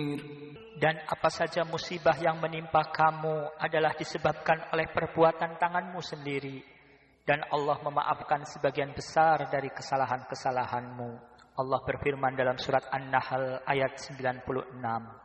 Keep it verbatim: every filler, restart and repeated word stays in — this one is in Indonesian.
Dan apa saja musibah yang menimpa kamu adalah disebabkan oleh perbuatan tanganmu sendiri. Dan Allah memaafkan sebagian besar dari kesalahan-kesalahanmu. Allah berfirman dalam surat An-Nahl ayat sembilan puluh enam.